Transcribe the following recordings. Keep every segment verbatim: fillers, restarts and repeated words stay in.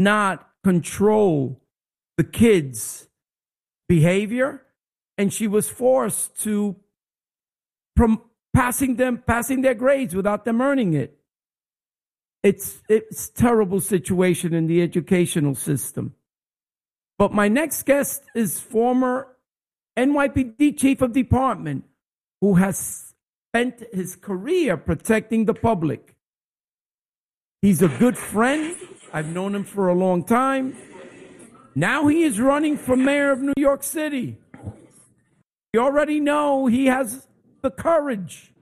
not control the kids' behavior, and she was forced to prom- passing them passing their grades without them earning it. It's it's a terrible situation in the educational system. But my next guest is former N Y P D chief of department who has spent his career protecting the public. He's a good friend. I've known him for a long time. Now he is running for mayor of New York City. You already know he has the courage.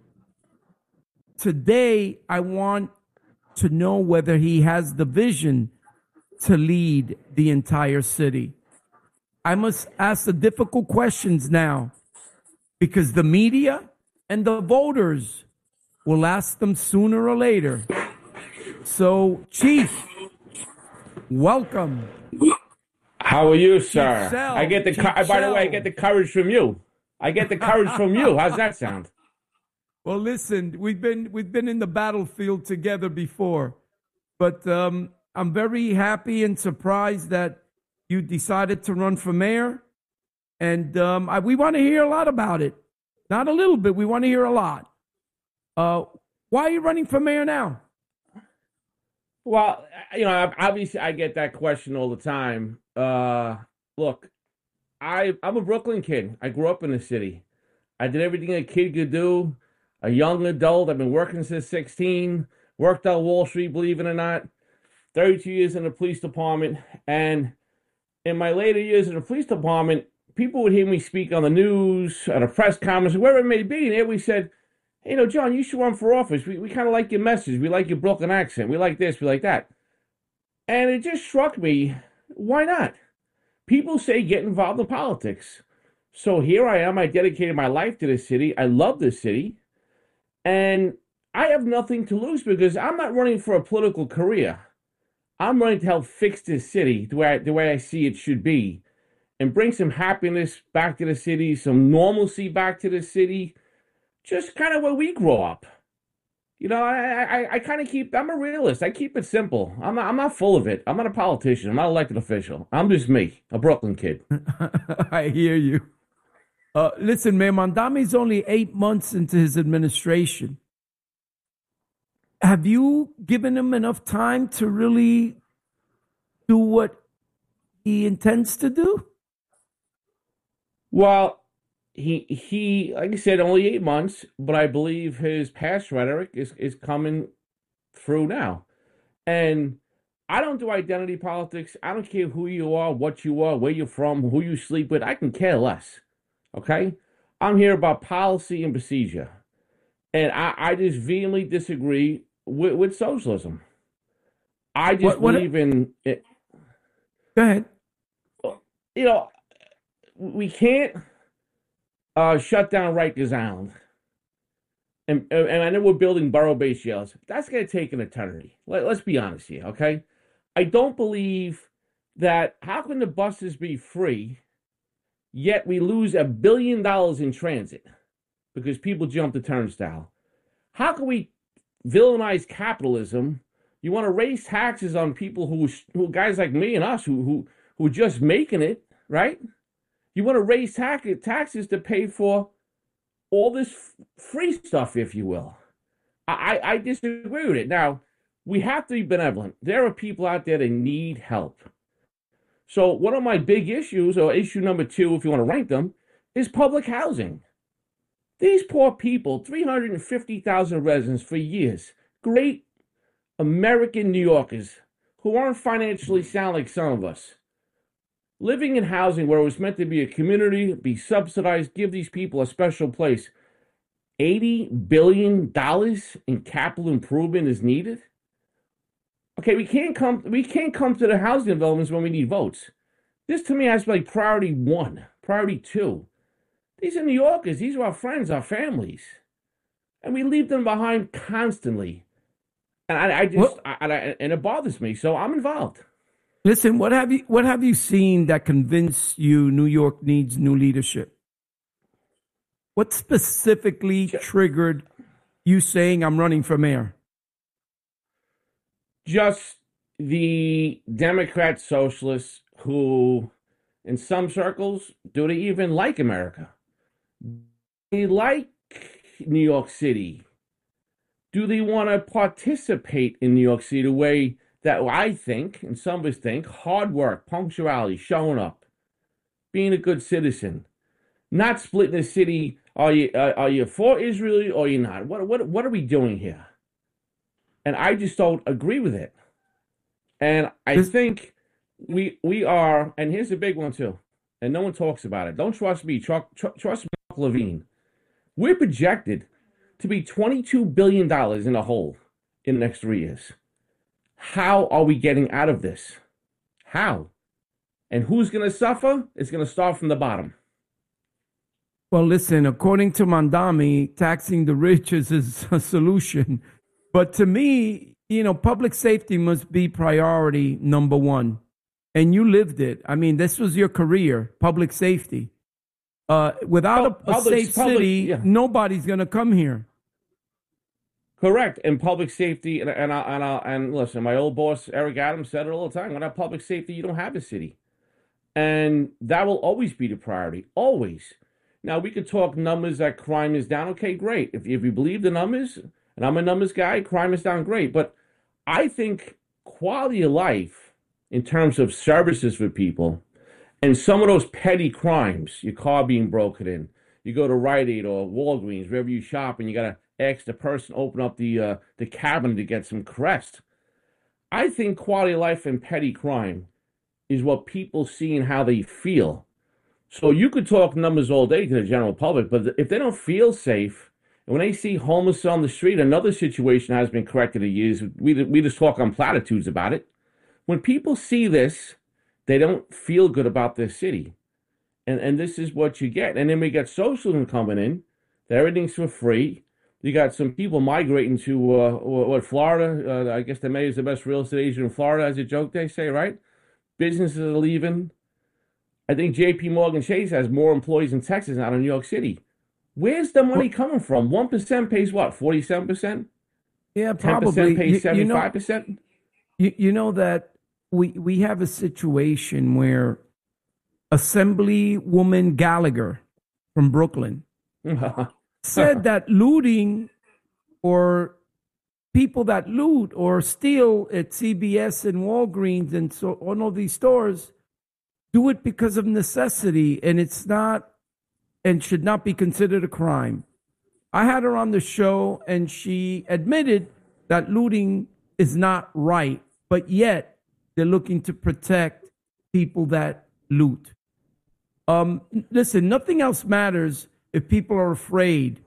Today, I want to know whether he has the vision to lead the entire city. I must ask the difficult questions now because the media and the voters will ask them sooner or later. So, Chief, welcome. How are you, sir? Chief Sell, I get the. Chief By the Sell. way, I get the courage from you. I get the courage from you. How's that sound? Well, listen, we've been we've been in the battlefield together before, but um, I'm very happy and surprised that you decided to run for mayor, and um, I, we want to hear a lot about it. Not a little bit. We want to hear a lot. Uh, why are you running for mayor now? Well, you know, obviously, I get that question all the time. Uh, look, I I'm a Brooklyn kid. I grew up in the city. I did everything a kid could do. A young adult. I've been working since sixteen. Worked on Wall Street, believe it or not. thirty-two years in the police department. And in my later years in the police department, people would hear me speak on the news, at a press conference, wherever it may be, and they always said, hey, you know, John, you should run for office. We we kind of like your message. We like your Brooklyn accent. We like this. We like that. And it just struck me, why not? People say get involved in politics. So here I am. I dedicated my life to this city. I love this city. And I have nothing to lose because I'm not running for a political career. I'm running to help fix this city the way I, the way I see it should be and bring some happiness back to the city, some normalcy back to the city, just kind of where we grow up. You know, I I, I kind of keep, I'm a realist. I keep it simple. I'm not, I'm not full of it. I'm not a politician. I'm not an elected official. I'm just me, a Brooklyn kid. I hear you. Uh, listen, Mayor Mamdani's only eight months into his administration. Have you given him enough time to really do what he intends to do? Well, he he like I said, only eight months, but I believe his past rhetoric is, is coming through now. And I don't do identity politics. I don't care who you are, what you are, where you're from, who you sleep with. I can care less. Okay? I'm here about policy and procedure. And I, I just vehemently disagree with, with socialism. I just What- what- believe in it. Go ahead. You know, we can't uh, shut down Rikers Island. And, and I know we're building borough-based jails. That's going to take an eternity. Let, let's be honest here, okay? I don't believe that, how can the buses be free, yet we lose a billion dollars in transit because people jump the turnstile? How can we villainize capitalism? You want to raise taxes on people who, who guys like me and us, who who who are just making it, right? You want to raise tax, taxes to pay for all this f- free stuff, if you will. I, I I disagree with it. Now, we have to be benevolent. There are people out there that need help. So one of my big issues, or issue number two, if you want to rank them, is public housing. These poor people, three hundred fifty thousand residents for years, great American New Yorkers who aren't financially sound like some of us, living in housing where it was meant to be a community, be subsidized, give these people a special place. eighty billion dollars in capital improvement is needed. Okay, we can't come we can't come to the housing developments when we need votes. This to me has to be like priority one, priority two. These are New Yorkers, these are our friends, our families. And we leave them behind constantly. And I, I just Well- I, I, and it bothers me, so I'm involved. Listen, what have you what have you seen that convinced you New York needs new leadership? What specifically triggered you saying I'm running for mayor? Just the Democrat socialists who, in some circles, do they even like America? They like New York City. Do they want to participate in New York City the way that I think, and some of us think, hard work, punctuality, showing up, being a good citizen, not splitting the city? Are you uh, are you for Israel or are you not? What what what are we doing here? And I just don't agree with it. And I think we we are, and here's the big one too, and no one talks about it. Don't trust me. Tr- tr- trust Mark Levine. We're projected to be twenty-two billion dollars in a hole in the next three years. How are we getting out of this? How? And who's going to suffer? It's going to start from the bottom. Well, listen, according to Mandami, taxing the rich is a solution. But to me, you know, public safety must be priority number one. And you lived it. I mean, this was your career, public safety. Uh, without a, a public, safe public, city, yeah. Nobody's going to come here. Correct. And public safety, and and, I, and, I, and listen, my old boss, Eric Adams, said it all the time. Without public safety, you don't have a city. And that will always be the priority, always. Now, we could talk numbers that crime is down. Okay, great. If, if you believe the numbers, and I'm a numbers guy, crime is down, great. But I think quality of life in terms of services for people and some of those petty crimes, your car being broken in, you go to Rite Aid or Walgreens, wherever you shop, and you got to ask the person to open up the, uh, the cabinet to get some Crest. I think quality of life and petty crime is what people see and how they feel. So you could talk numbers all day to the general public, but if they don't feel safe, and when they see homeless on the street, another situation has been corrected in years. We, we just talk on platitudes about it. When people see this, they don't feel good about their city. And and this is what you get. And then we got socialism coming in, that everything's for free. You got some people migrating to, uh, what, Florida? Uh, I guess the mayor's the best real estate agent in Florida, as a joke they say, right? Businesses are leaving. I think J P Morgan Chase has more employees in Texas than out of New York City. Where's the money coming from? one percent pays what, forty-seven percent? Yeah, probably. ten percent pays seventy-five percent? percent? You, you know that we, we have a situation where Assemblywoman Gallagher from Brooklyn said that looting or people that loot or steal at C B S and Walgreens and so on all these stores do it because of necessity, and it's not and should not be considered a crime. I had her on the show, and she admitted that looting is not right, but yet they're looking to protect people that loot. Um, listen, nothing else matters if people are afraid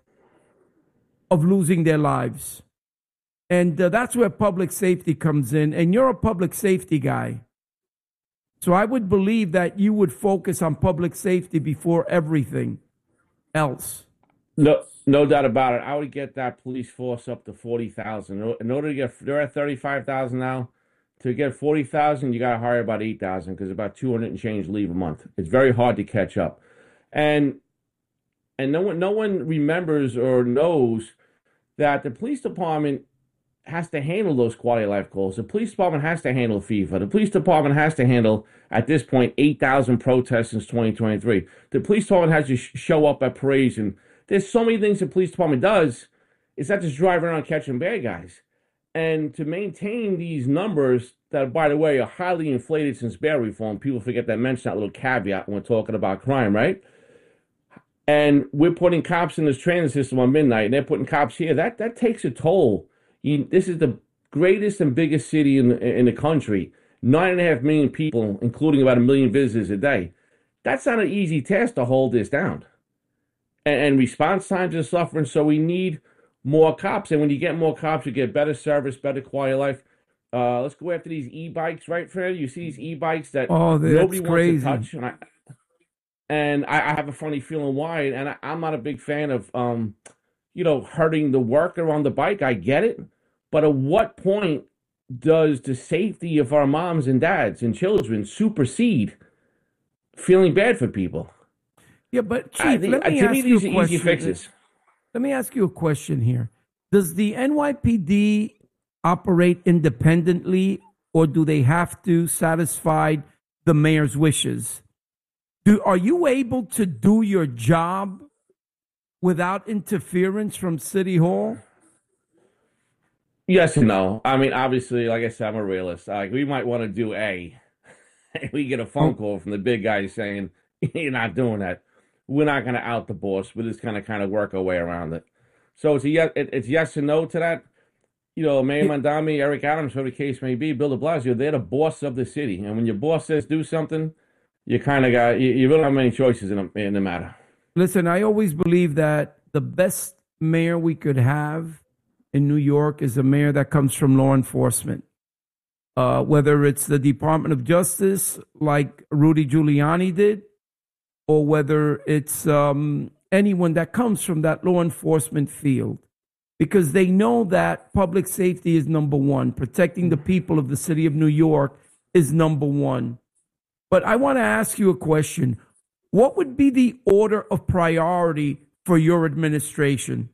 of losing their lives. And uh, that's where public safety comes in. And you're a public safety guy. So I would believe that you would focus on public safety before everything else. No, no doubt about it. I would get that police force up to forty thousand. In order to get, they're at thirty-five thousand now. To get forty thousand, you got to hire about eight thousand because about two hundred and change leave a month. It's very hard to catch up. And and no one, no one remembers or knows that the police department has to handle those quality of life goals. The police department has to handle FIFA. The police department has to handle, at this point, eight thousand protests since twenty twenty-three. The police department has to sh- show up at parades. And there's so many things the police department does. It's not just driving around catching bad guys. And to maintain these numbers that, by the way, are highly inflated since bail reform, people forget to mention that little caveat when we're talking about crime, right? And we're putting cops in this transit system on midnight, and they're putting cops here. That that takes a toll. You, this is the greatest and biggest city in the, in the country. Nine and a half million people, including about a million visitors a day. That's not an easy task to hold this down. And, and response times are suffering, so we need more cops. And when you get more cops, you get better service, better quality of life. Uh, let's go after these e-bikes, right, Fred? You see these e-bikes that oh, nobody wants crazy. to touch. And I, and I, I have a funny feeling why. And I, I'm not a big fan of, um, you know, hurting the worker on the bike. I get it. But at what point does the safety of our moms and dads and children supersede feeling bad for people? Yeah, but Chief, I think, let me to ask me, you these a are question. easy fixes. Let me ask you a question here. Does the N Y P D operate independently or do they have to satisfy the mayor's wishes? Do, are you able to do your job without interference from City Hall? Yes and no. I mean, obviously, like I said, I'm a realist. Like, we might want to do A. We get a phone call from the big guy saying, you're not doing that. We're not going to out the boss. We're just going to kind of work our way around it. So it's a yes, it's yes and no to that. You know, Mayor Mondami, Eric Adams, whatever the case may be, Bill de Blasio, they're the boss of the city. And when your boss says do something, you kind of got, you, you really don't have many choices in the, in the matter. Listen, I always believe that the best mayor we could have in New York is a mayor that comes from law enforcement. Uh, whether it's the Department of Justice, like Rudy Giuliani did, or whether it's um, anyone that comes from that law enforcement field. Because they know that public safety is number one. Protecting the people of the city of New York is number one. But I want to ask you a question. What would be the order of priority for your administration?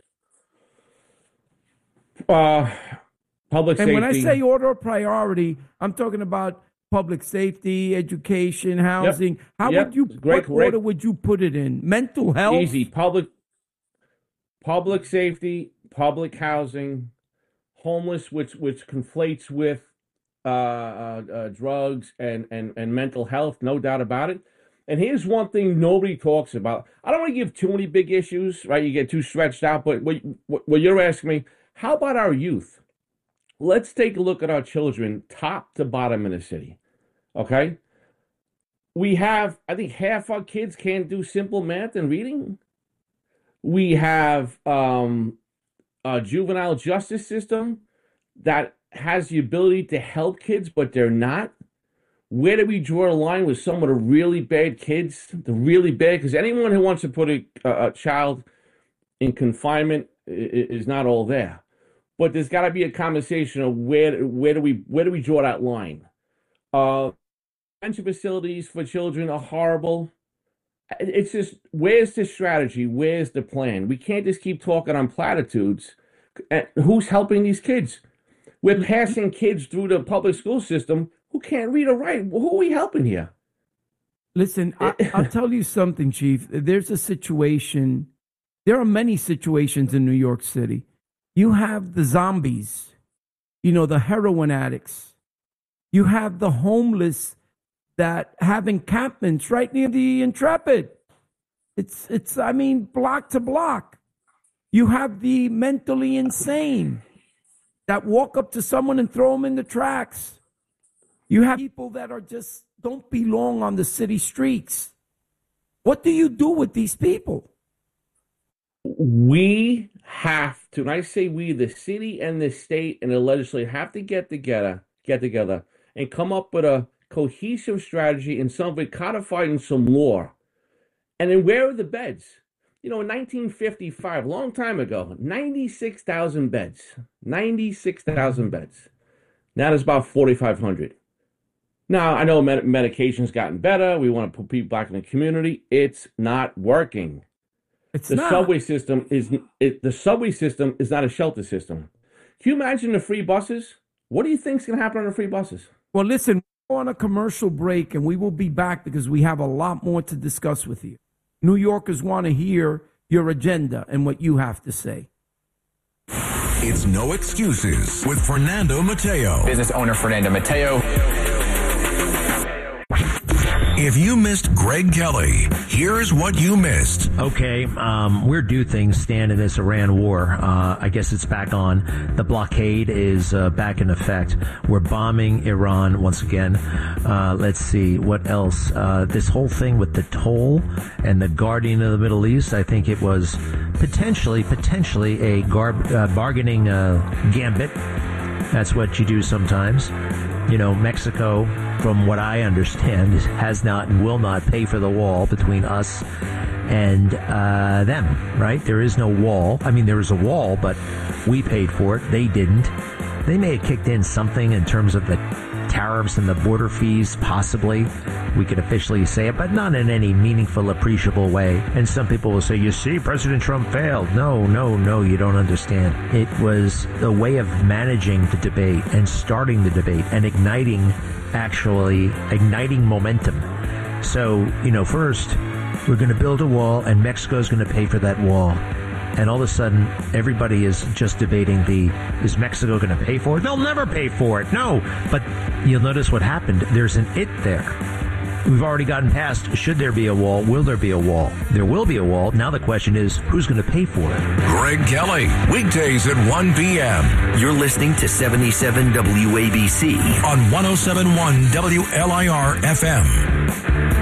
Uh, public and safety. And when I say order of priority, I'm talking about public safety, education, housing. Yep. How yep. would you, great, what great. order would you put it in? Mental health? Easy. Public, public safety, public housing, homeless, which which conflates with uh, uh, uh, drugs and, and, and mental health, no doubt about it. And here's one thing nobody talks about. I don't want to give too many big issues, right? You get too stretched out. But what, what you're asking me, how about our youth? Let's take a look at our children, top to bottom in the city, okay? We have, I think half our kids can't do simple math and reading. We have um, a juvenile justice system that has the ability to help kids, but they're not. Where do we draw a line with some of the really bad kids, the really bad? Because anyone who wants to put a, a child in confinement is not all there. But there's got to be a conversation of where where do we where do we draw that line? Uh, detention facilities for children are horrible. It's just, where's the strategy? Where's the plan? We can't just keep talking on platitudes. And who's helping these kids? We're passing kids through the public school system who can't read or write. Who are we helping here? Listen, I, I'll tell you something, Chief. There's a situation. There are many situations in New York City. You have the zombies, you know, the heroin addicts. You have the homeless that have encampments right near the Intrepid. It's, it's, I mean, block to block. You have the mentally insane that walk up to someone and throw them in the tracks. You have people that are just don't belong on the city streets. What do you do with these people? We have to, and I say we, the city and the state and the legislature have to get together, get together and come up with a cohesive strategy and something codified in some law. And then where are the beds? You know, in nineteen fifty-five, a long time ago, ninety-six thousand beds. ninety-six thousand beds. Now there's about forty-five hundred. Now, I know med- medication's gotten better. We want to put people back in the community. It's not working. It's the not. subway system is it, the subway system is not a shelter system. Can you imagine the free buses? What do you think is going to happen on the free buses? Well, listen, we're on a commercial break, and we will be back because we have a lot more to discuss with you. New Yorkers want to hear your agenda and what you have to say. It's No Excuses with Fernando Mateo. Business owner Fernando Mateo. If you missed Greg Kelly, here's what you missed. Okay, um, we're due things stand in this Iran war. Uh, I guess it's back on. The blockade is uh, back in effect. We're bombing Iran once again. Uh, let's see, what else? Uh, this whole thing with the toll and the guardian of the Middle East, I think it was potentially, potentially a gar- uh, bargaining uh, gambit. That's what you do sometimes. You know, Mexico, from what I understand, has not and will not pay for the wall between us and uh, them, right? There is no wall. I mean, there is a wall, but we paid for it. They didn't. They may have kicked in something in terms of the tariffs and the border fees, possibly. We could officially say it, but not in any meaningful, appreciable way. And some people will say, you see, President Trump failed. No, no, no, you don't understand. It was a way of managing the debate and starting the debate and igniting, actually, igniting momentum. So, you know, first, we're going to build a wall, and Mexico's going to pay for that wall. And all of a sudden, everybody is just debating the, is Mexico going to pay for it? They'll never pay for it. No. But you'll notice what happened. There's an it there. We've already gotten past, should there be a wall? Will there be a wall? There will be a wall. Now the question is, who's going to pay for it? Greg Kelly, weekdays at one p.m. You're listening to seventy-seven W A B C on one oh seven point one W L I R F M.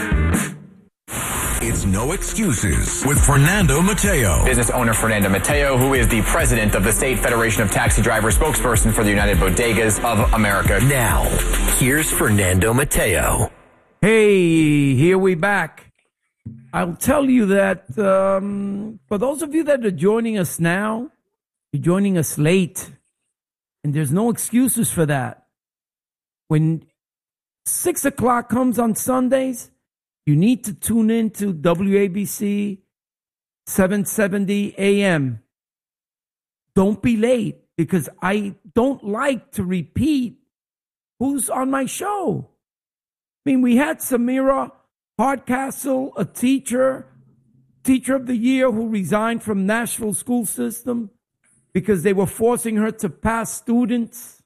It's No Excuses with Fernando Mateo. Business owner Fernando Mateo, who is the president of the State Federation of Taxi Drivers, spokesperson for the United Bodegas of America. Now, here's Fernando Mateo. Hey, here we back. I'll tell you that um, for those of you that are joining us now, you're joining us late, and there's no excuses for that. When six o'clock comes on Sundays, you need to tune in to W A B C seven seventy A M. Don't be late, because I don't like to repeat who's on my show. I mean, we had Samira Hardcastle, a teacher, teacher of the year, who resigned from Nashville school system because they were forcing her to pass students.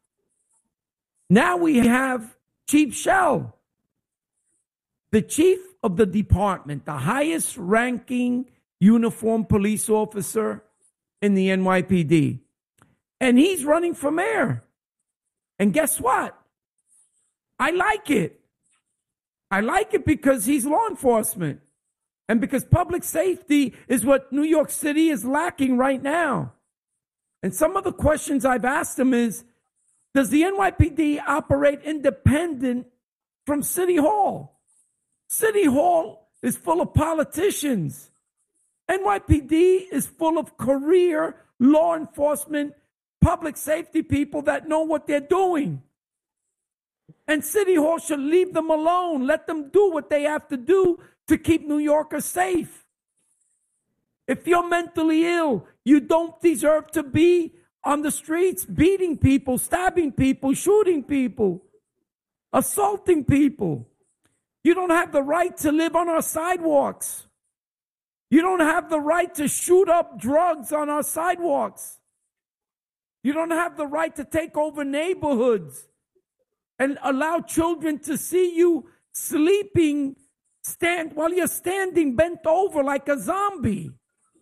Now we have Chief Shell, the chief of the department, the highest ranking uniformed police officer in the N Y P D. And he's running for mayor. And guess what? I like it. I like it because he's law enforcement, and because public safety is what New York City is lacking right now. And some of the questions I've asked him is, does the N Y P D operate independent from City Hall? City Hall is full of politicians. N Y P D is full of career law enforcement, public safety people that know what they're doing. And City Hall should leave them alone. Let them do what they have to do to keep New Yorkers safe. If you're mentally ill, you don't deserve to be on the streets beating people, stabbing people, shooting people, assaulting people. You don't have the right to live on our sidewalks. You don't have the right to shoot up drugs on our sidewalks. You don't have the right to take over neighborhoods and allow children to see you sleeping stand while you're standing bent over like a zombie.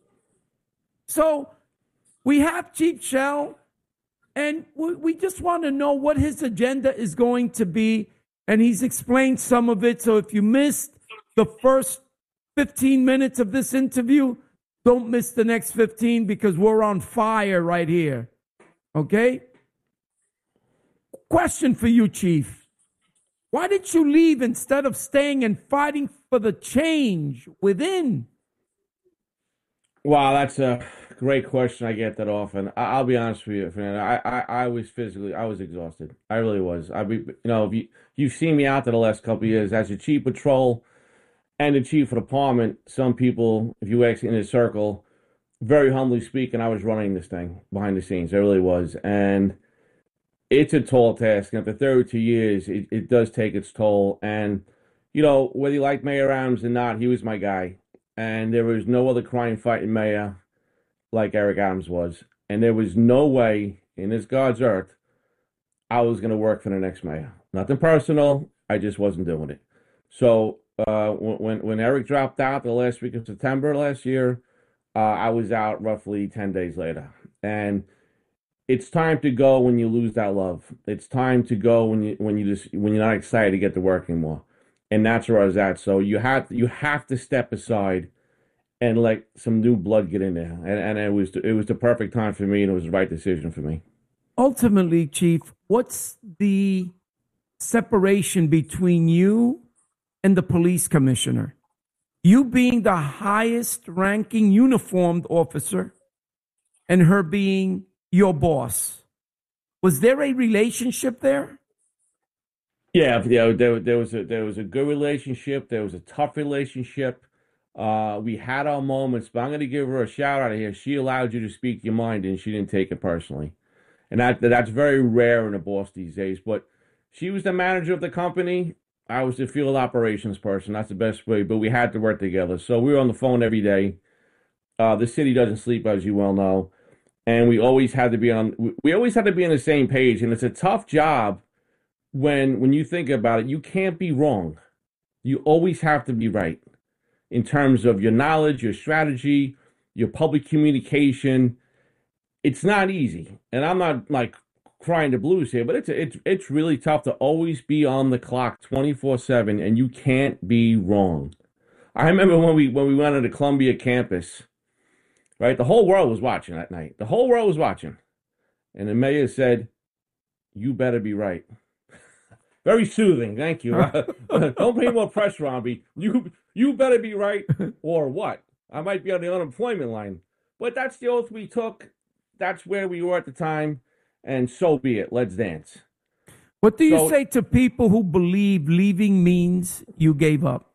So we have Chief Shell, and we, we just want to know what his agenda is going to be. And he's explained some of it. So if you missed the first fifteen minutes of this interview, don't miss the next fifteen, because we're on fire right here. Okay? Question for you, Chief. Why did you leave instead of staying and fighting for the change within? Wow, that's a great question. I get that often. I, I'll be honest with you, Fernando. I, I, I was physically, I was exhausted. I really was. I be, you know, if you you've seen me out there the last couple of years as a chief patrol and the chief of the department. Some people, if you ask in a circle, very humbly speaking, I was running this thing behind the scenes. I really was, and it's a tall task. And after thirty-two years, it, it does take its toll. And you know, whether you like Mayor Adams or not, he was my guy. And there was no other crime-fighting mayor like Eric Adams was. And there was no way in this God's earth I was going to work for the next mayor. Nothing personal. I just wasn't doing it. So uh, when when Eric dropped out the last week of September last year, uh, I was out roughly ten days later. And it's time to go when you lose that love. It's time to go when you when you just when you're not excited to get to work anymore. And that's where I was at. So you have you have to step aside and let some new blood get in there. And, and it was it was the perfect time for me, and it was the right decision for me. Ultimately, Chief, what's the separation between you and the police commissioner? You being the highest ranking uniformed officer and her being your boss. Was there a relationship there? Yeah, yeah. There, there was a there was a good relationship. There was a tough relationship. Uh, we had our moments, but I'm going to give her a shout out here. She allowed you to speak your mind, and she didn't take it personally, and that that's very rare in a boss these days. But she was the manager of the company. I was the field operations person. That's the best way. But we had to work together, so we were on the phone every day. Uh, the city doesn't sleep, as you well know, and we always had to be on. We always had to be on the same page, and it's a tough job when when you think about it. You can't be wrong. You always have to be right in terms of your knowledge, your strategy, your public communication. It's not easy, and I'm not like crying the blues here, but it's it's it's really tough to always be on the clock twenty-four seven, and you can't be wrong. I remember when we when we went to the Columbia campus, right? The whole world was watching that night. The whole world was watching, and the mayor said, "You better be right." Very soothing, thank you. Uh, don't put any more pressure on me. You you better be right, or what? I might be on the unemployment line, but that's the oath we took. That's where we were at the time, and so be it. Let's dance. What do you So- say to people who believe leaving means you gave up?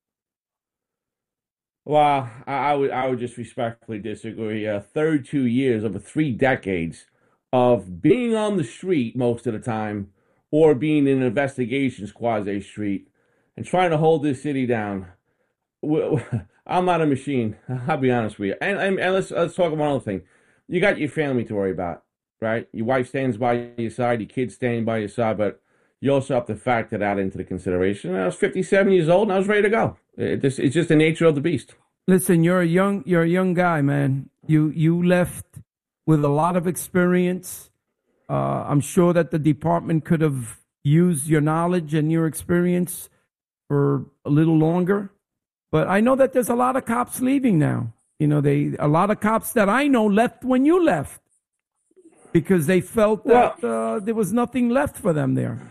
Well, I, I would I would just respectfully disagree. Uh, thirty-two years over three decades of being on the street most of the time, or being in investigations quasi street, and trying to hold this city down. W- I'm not a machine. I'll be honest with you. And, and and let's let's talk about another thing. You got your family to worry about, right? Your wife stands by your side, your kids standing by your side, but you also have to factor that into the consideration. I was fifty-seven years old, and I was ready to go. It just, it's just the nature of the beast. Listen, you're a young you're a young guy, man. You you left with a lot of experience. Uh, I'm sure that the department could have used your knowledge and your experience for a little longer. But I know that there's a lot of cops leaving now. You know, they a lot of cops that I know left when you left because they felt that uh, there was nothing left for them there.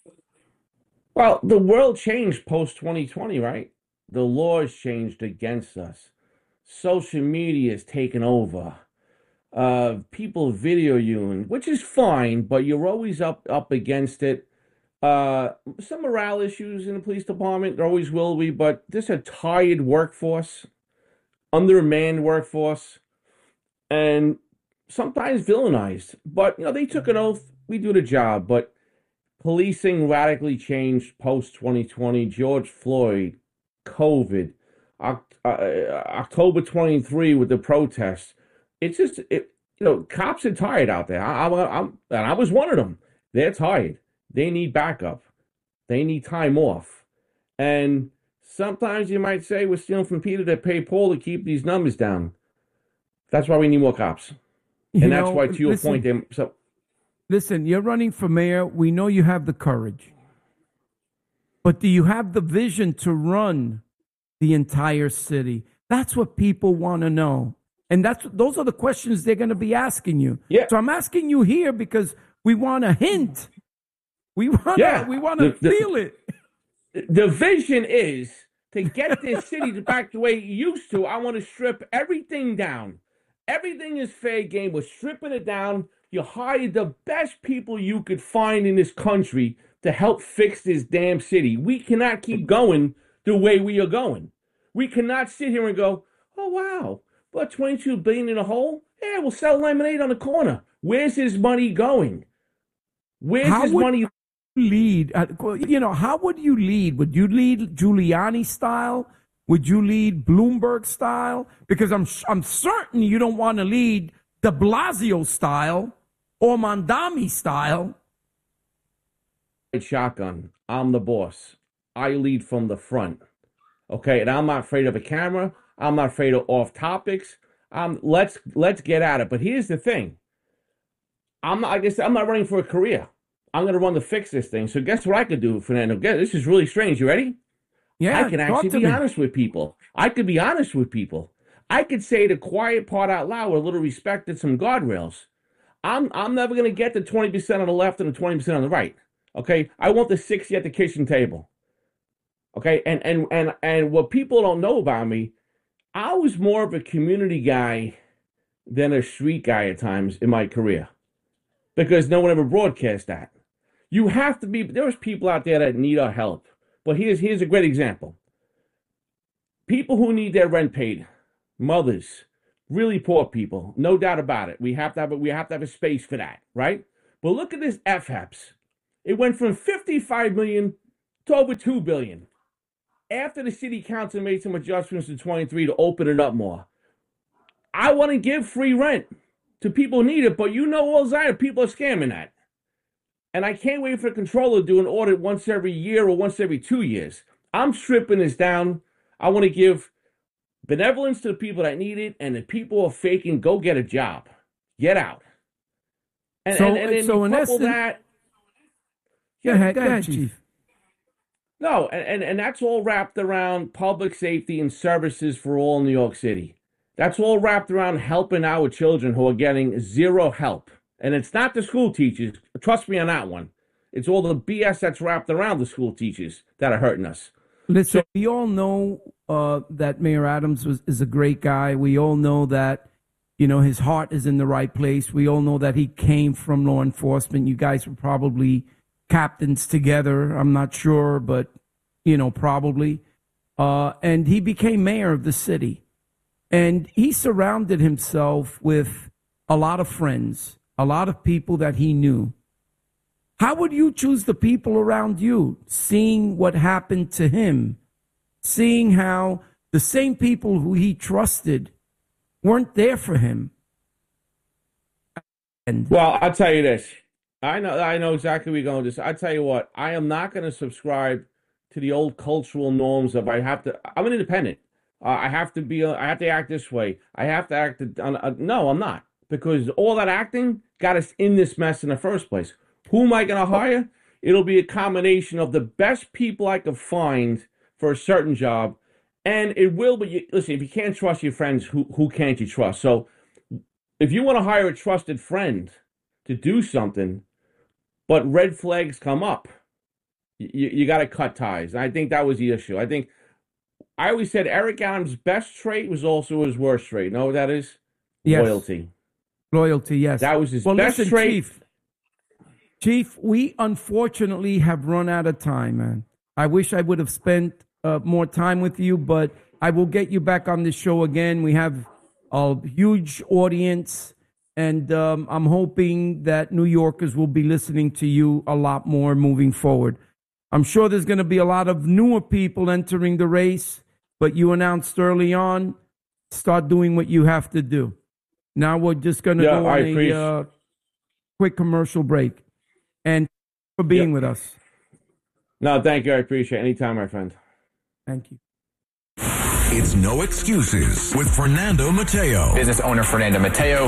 Well, the world changed post twenty twenty, right? The laws changed against us. Social media has taken over. Uh, people video you, which is fine, but you're always up up against it. Uh, some morale issues in the police department, there always will be, but this a tired workforce, undermanned workforce, and sometimes villainized. But you know, they took an oath. We do the job, but policing radically changed post twenty twenty. George Floyd, COVID, Oct- uh, October twenty-three with the protests. It's just, it, you know, cops are tired out there. I, I, I'm, and I was one of them. They're tired. They need backup. They need time off. And sometimes you might say we're stealing from Peter to pay Paul to keep these numbers down. That's why we need more cops. And You that's know, why, to your listen, point, they, so Listen, you're running for mayor. We know you have the courage. But do you have the vision to run the entire city? That's what people want to know. And that's those are the questions they're going to be asking you. Yeah. So I'm asking you here because we want a hint. We want Yeah. to we want to The- the- feel it. the vision is to get this city back the way it used to. I want to strip everything down. Everything is fair game. We're stripping it down. You hired the best people you could find in this country to help fix this damn city. We cannot keep going the way we are going. We cannot sit here and go, oh, wow, but twenty-two billion dollars in a hole? Yeah, we'll sell lemonade on the corner. Where's his money going? Where's How his would- money? Lead, uh, you know, how would you lead? Would you lead Giuliani style? Would you lead Bloomberg style? Because I'm I'm certain you don't want to lead De Blasio style or Mondami style. Shotgun. I'm the boss. I lead from the front. Okay, and I'm not afraid of a camera. I'm not afraid of off topics. Um, let's let's get at it. But here's the thing. I'm not. I guess I'm not running for a career. I'm going to run to fix this thing. So guess what I could do, Fernando? Guess, this is really strange. You ready? Yeah, I can talk actually to be me. honest with people. I could be honest with people. I could say the quiet part out loud with a little respect and some guardrails. I'm I'm never going to get the twenty percent on the left and the twenty percent on the right. Okay? I want the sixty at the kitchen table. Okay? And and and and what people don't know about me, I was more of a community guy than a street guy at times in my career. Because no one ever broadcast that. You have to be, there's people out there that need our help. But here's here's a great example. People who need their rent paid, mothers, really poor people, no doubt about it. We have to have a, we have to have a space for that, right? But look at this F H A P S. It went from fifty-five million to over two billion. After the city council made some adjustments in twenty-three to open it up more. I want to give free rent to people who need it, but you know all Zion people are scamming that. And I can't wait for the controller to do an audit once every year or once every two years. I'm stripping this down. I want to give benevolence to the people that need it, and the people who are faking, go get a job. Get out. And, so, and, and then so you in couple essence, that. Go ahead, go ahead, Chief. No, and, and, and that's all wrapped around public safety and services for all in New York City. That's all wrapped around helping our children who are getting zero help. And it's not the school teachers. Trust me on that one. It's all the B S that's wrapped around the school teachers that are hurting us. Listen, so, we all know uh, that Mayor Adams was, is a great guy. We all know that, you know, his heart is in the right place. We all know that he came from law enforcement. You guys were probably captains together. I'm not sure, but, you know, probably. Uh, and he became mayor of the city. And he surrounded himself with a lot of friends, a lot of people that he knew. How would you choose the people around you, seeing what happened to him, seeing how the same people who he trusted weren't there for him? And well, I'll tell you this. I know I know exactly where you're going with this. I tell you what, I am not going to subscribe to the old cultural norms of I have to, I'm an independent. Uh, I have to be, uh, I have to act this way. I have to act, on, uh, no, I'm not. Because all that acting got us in this mess in the first place. Who am I going to hire? It'll be a combination of the best people I could find for a certain job. And it will be, listen, if you can't trust your friends, who, who can't you trust? So if you want to hire a trusted friend to do something, but red flags come up, you, you got to cut ties. And I think that was the issue. I think, I always said Eric Adams' best trait was also his worst trait. You know what that is? Yes. Loyalty. Loyalty, yes. That was his well, best listen, trait. Chief, Chief, we unfortunately have run out of time, man. I wish I would have spent uh, more time with you, but I will get you back on the show again. We have a huge audience, and um, I'm hoping that New Yorkers will be listening to you a lot more moving forward. I'm sure there's going to be a lot of newer people entering the race, but you announced early on, start doing what you have to do. Now we're just going to yeah, go on a uh, quick commercial break. And for being yep. with us. No, thank you. I appreciate it. Anytime, my friend. Thank you. It's No Excuses with Fernando Mateo. Business owner Fernando Mateo.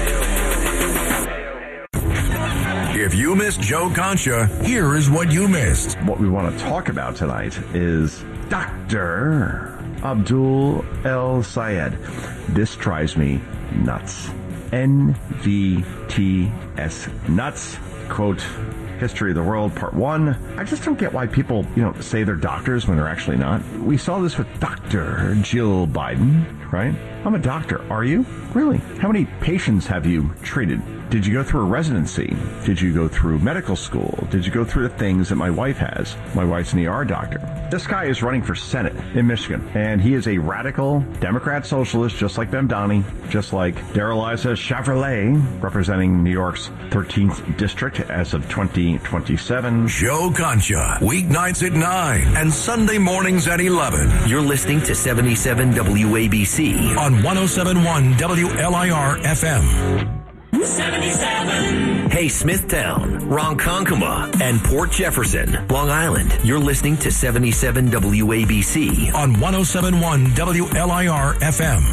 If you missed Joe Concha, here is what you missed. What we want to talk about tonight is Doctor Abdul El Sayed. This drives me nuts. N V T S nuts. Quote, History of the World, Part one. I just don't get why people, you know, say they're doctors when they're actually not. We saw this with Doctor Jill Biden, right? I'm a doctor. Are you? Really? How many patients have you treated? Did you go through a residency? Did you go through medical school? Did you go through the things that my wife has? My wife's an E R doctor. This guy is running for Senate in Michigan, and he is a radical Democrat socialist, just like Bemdani, just like Darrell-Issa Chevrolet, representing New York's thirteenth district as of twenty twenty-seven. Joe Concha, weeknights at nine and Sunday mornings at eleven. You're listening to seventy-seven W A B C on one oh seven point one W L I R F M. seventy-seven. Hey, Smithtown, Ronkonkoma, and Port Jefferson, Long Island. You're listening to seventy-seven W A B C on one oh seven point one W L I R F M.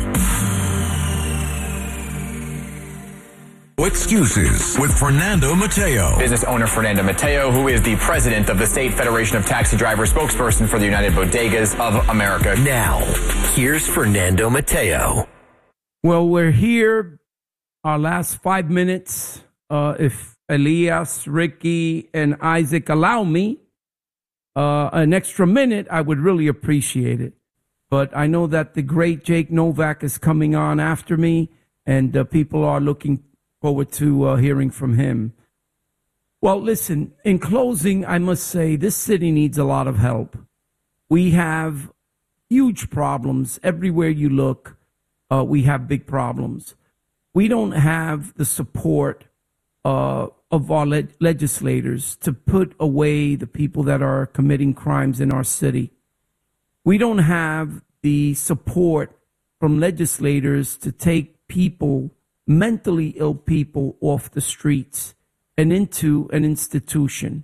Excuses with Fernando Mateo. Business owner Fernando Mateo, who is the president of the State Federation of Taxi Drivers, spokesperson for the United Bodegas of America. Now, here's Fernando Mateo. Well, we're here. Our last five minutes, uh, if Elias, Ricky, and Isaac allow me uh, an extra minute, I would really appreciate it. But I know that the great Jake Novak is coming on after me, and uh, people are looking forward to uh, hearing from him. Well, listen, in closing, I must say this city needs a lot of help. We have huge problems. Everywhere you look, uh, we have big problems. We don't have the support uh, of our le- legislators to put away the people that are committing crimes in our city. We don't have the support from legislators to take people, mentally ill people, off the streets and into an institution.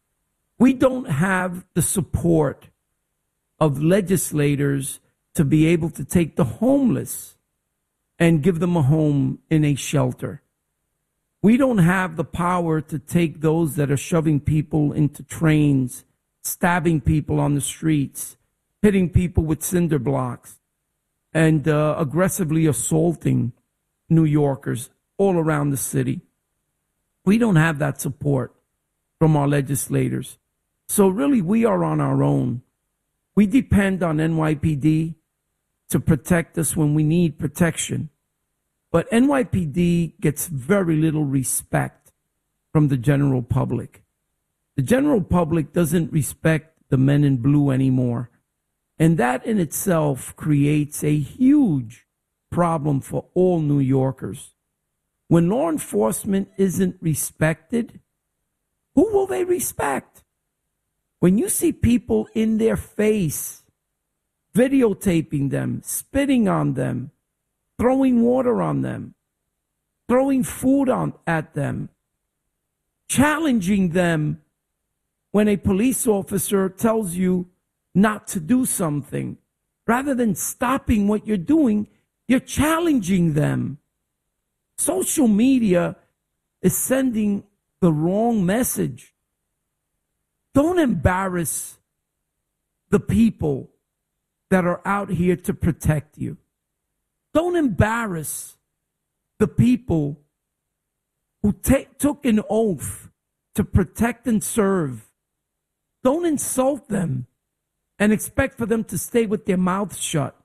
We don't have the support of legislators to be able to take the homeless and give them a home in a shelter. We don't have the power to take those that are shoving people into trains, stabbing people on the streets, hitting people with cinder blocks, and uh, aggressively assaulting New Yorkers all around the city. We don't have that support from our legislators. So really, we are on our own. We depend on N Y P D to protect us when we need protection. But N Y P D gets very little respect from the general public. The general public doesn't respect the men in blue anymore. And that in itself creates a huge problem for all New Yorkers. When law enforcement isn't respected, who will they respect? When you see people in their face, videotaping them, spitting on them, throwing water on them, throwing food on at them, challenging them when a police officer tells you not to do something, rather than stopping what you're doing, you're challenging them. Social media is sending the wrong message. Don't embarrass the people that are out here to protect you. Don't embarrass the people who ta- took an oath to protect and serve. Don't insult them and expect for them to stay with their mouths shut.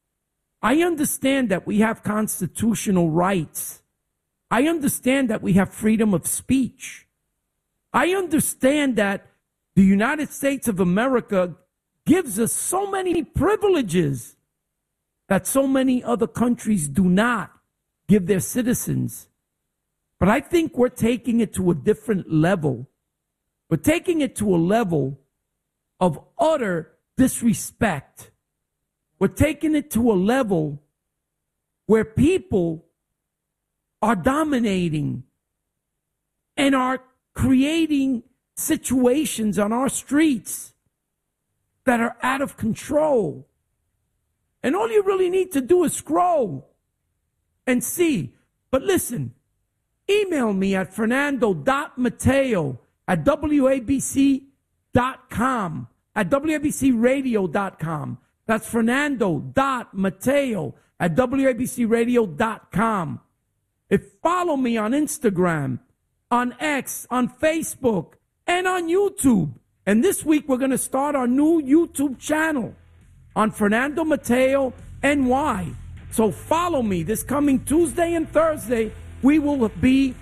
I understand that we have constitutional rights. I understand that we have freedom of speech. I understand that the United States of America gives us so many privileges that so many other countries do not give their citizens. But I think we're taking it to a different level. We're taking it to a level of utter disrespect. We're taking it to a level where people are dominating and are creating situations on our streets that are out of control. And all you really need to do is scroll and see. But listen, email me at fernando.mateo at w a b c dot com, at w a b c radio dot com. That's fernando.mateo at w a b c radio dot com. If follow me on Instagram, on X, on Facebook, and on YouTube. And this week we're going to start our new YouTube channel on Fernando Mateo N Y. So follow me this coming Tuesday and Thursday. We will be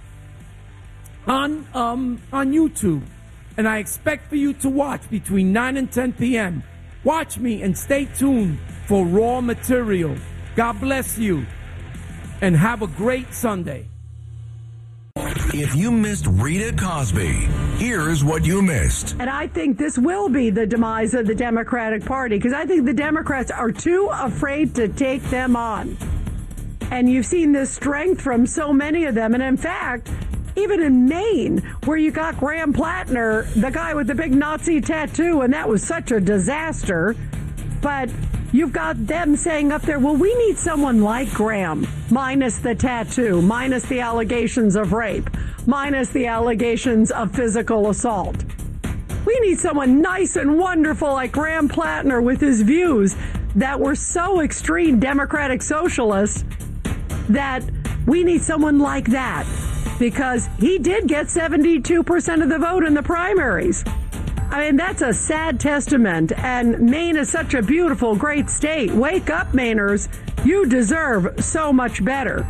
on um, on YouTube. And I expect for you to watch between nine and ten p.m. Watch me and stay tuned for raw material. God bless you. And have a great Sunday. If you missed Rita Cosby, here's what you missed. And I think this will be the demise of the Democratic Party, because I think the Democrats are too afraid to take them on. And you've seen this strength from so many of them. And in fact, even in Maine, where you got Graham Plattner, the guy with the big Nazi tattoo, and that was such a disaster. But you've got them saying up there, well, we need someone like Graham, minus the tattoo, minus the allegations of rape, minus the allegations of physical assault. We need someone nice and wonderful like Graham Plattner with his views that were so extreme Democratic socialist that we need someone like that, because he did get seventy-two percent of the vote in the primaries. I mean, that's a sad testament. And Maine is such a beautiful, great state. Wake up, Mainers. You deserve so much better.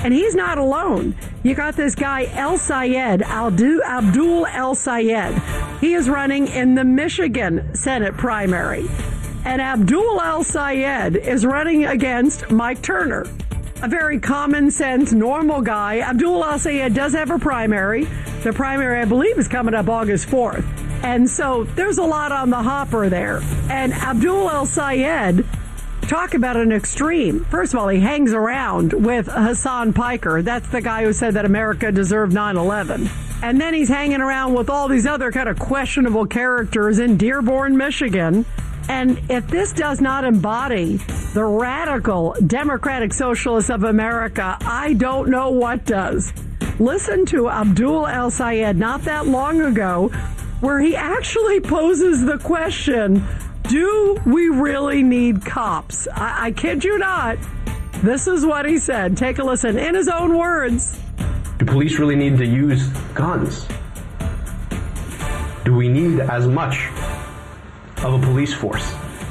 And he's not alone. You got this guy, El Sayed, Abdul El Sayed. He is running in the Michigan Senate primary. And Abdul El Sayed is running against Mike Turner, a very common sense, normal guy. Abdul El Sayed does have a primary. The primary, I believe, is coming up August fourth. And so there's a lot on the hopper there. And Abdul El Sayed, talk about an extreme. First of all, he hangs around with Hassan Piker. That's the guy who said that America deserved nine eleven. And then he's hanging around with all these other kind of questionable characters in Dearborn, Michigan. And if this does not embody the radical Democratic Socialists of America, I don't know what does. Listen to Abdul El Sayed not that long ago, where he actually poses the question, do we really need cops? I, I kid you not. This is what he said. Take a listen in his own words. Do police really need to use guns? Do we need as much of a police force?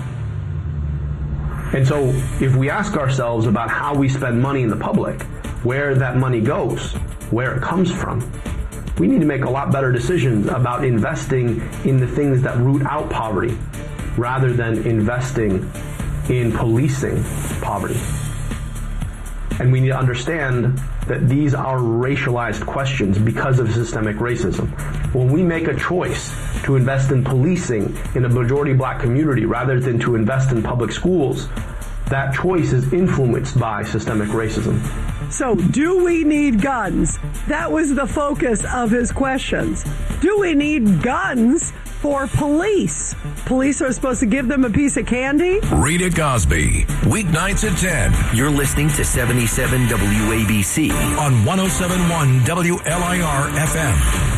And so if we ask ourselves about how we spend money in the public, where that money goes, where it comes from, we need to make a lot better decisions about investing in the things that root out poverty rather than investing in policing poverty. And we need to understand that these are racialized questions because of systemic racism. When we make a choice to invest in policing in a majority black community rather than to invest in public schools, that choice is influenced by systemic racism. So, do we need guns? That was the focus of his questions. Do we need guns for police? Police are supposed to give them a piece of candy? Rita Cosby, weeknights at ten. You're listening to seventy-seven W A B C on one oh seven point one W L I R F M.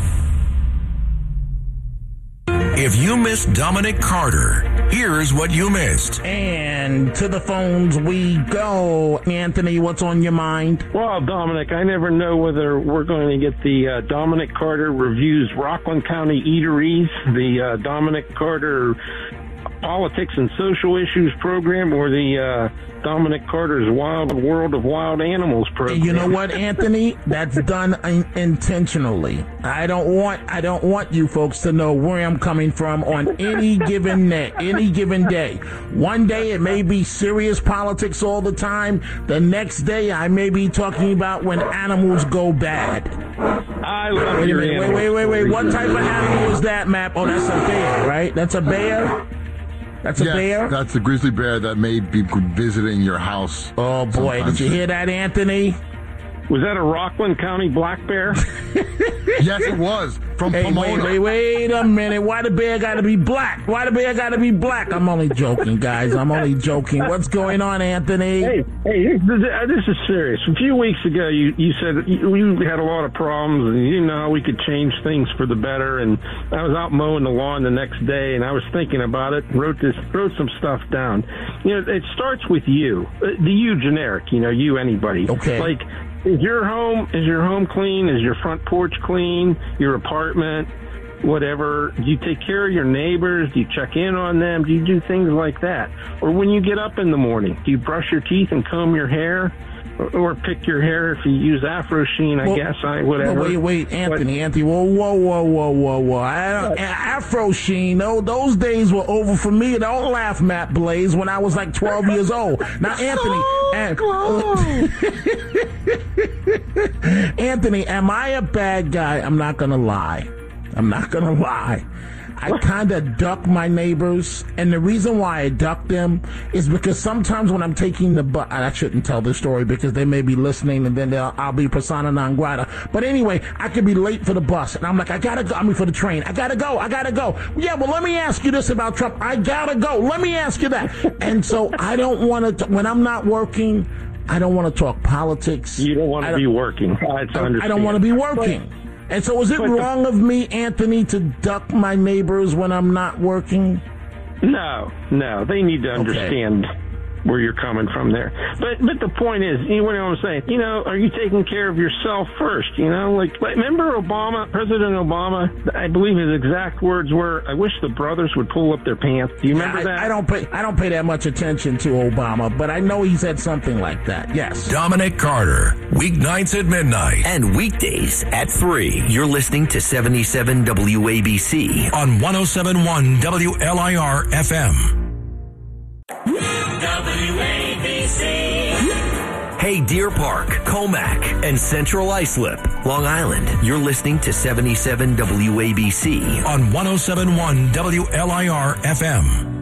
If you missed Dominic Carter, here's what you missed. And to the phones we go. Anthony, what's on your mind? Well, Dominic, I never know whether we're going to get the uh, Dominic Carter Reviews Rockland County Eateries, the uh, Dominic Carter Politics and Social Issues program, or the uh, Dominic Carter's Wild World of Wild Animals program. You know what, Anthony? That's done in- intentionally. I don't want I don't want you folks to know where I'm coming from on any given day. Any given day. One day it may be serious politics all the time. The next day I may be talking about when animals go bad. I love wait, your wait, wait, wait, wait, wait. What type of animal is that, Map? Oh, that's a bear, right? That's a bear? That's a yes, bear? That's a grizzly bear that may be visiting your house. Oh, boy. Sometimes. Did you hear that, Anthony? Was that a Rockland County black bear? Yes, it was. From hey, Pomona. Wait, wait, wait a minute. Why the bear got to be black? Why the bear got to be black? I'm only joking, guys. I'm only joking. What's going on, Anthony? Hey, hey, this is serious. A few weeks ago, you, you said you, you had a lot of problems, and you didn't know how we could change things for the better. And I was out mowing the lawn the next day, and I was thinking about it. Wrote this, wrote some stuff down. You know, it starts with you, the you generic. You know, you anybody. Okay. Like. Is your home is your home clean? Is your front porch clean? Your apartment, whatever? Do you take care of your neighbors? Do you check in on them? Do you do things like that? Or when you get up in the morning, do you brush your teeth and comb your hair? Or, or pick your hair if you use Afro Sheen, I well, guess, I whatever. No, wait, wait, Anthony, but, Anthony, whoa, whoa, whoa, whoa, whoa, whoa. I don't, Afro Sheen, no, those days were over for me. Don't laugh, Matt Blaze, when I was like twelve years old. Now, Anthony, and, Anthony, am I a bad guy? I'm not going to lie. I'm not going to lie. I kind of duck my neighbors, and the reason why I duck them is because sometimes when I'm taking the bus, I shouldn't tell this story because they may be listening, and then I'll be persona non grata. But anyway, I could be late for the bus, and I'm like, I gotta go. I mean, for the train, I gotta go. I gotta go. Yeah, well, let me ask you this about Trump. I gotta go. Let me ask you that. And so I don't want to. When I'm not working, I don't want to talk politics. You don't want to be working. I, I don't want to be working. But, And so is it wrong of me, Anthony, to duck my neighbors when I'm not working? No, no. They need to understand. Okay. where you're coming from there. But but the point is, you know what I'm saying? You know, are you taking care of yourself first? You know, like, like remember Obama, President Obama? I believe his exact words were, "I wish the brothers would pull up their pants." Do you remember I, that? I don't pay. I don't pay that much attention to Obama, but I know he said something like that. Yes. Dominic Carter, weeknights at midnight and weekdays at three. You're listening to seventy-seven W A B C on one oh seven point one W L I R F M. W A B C. Hey, Deer Park, Comac, and Central Islip, Long Island. You're listening to seventy-seven W A B C on one oh seven point one W L I R F M.